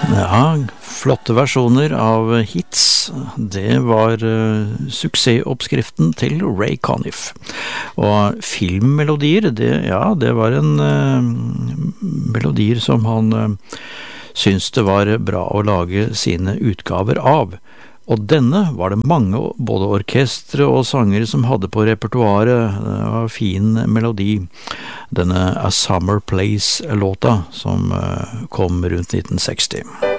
Ja, flotte versjoner av hits, det var suksessoppskriften til Ray Conniff. Og filmmelodier, det var en melodier som han syntes det var bra å lage sine utgaver av. Og denne var det mange, både orkestre og sangere, som hadde på repertoaret. Det var fin melodi. Denne A Summer Place-låta som kom rundt 1960.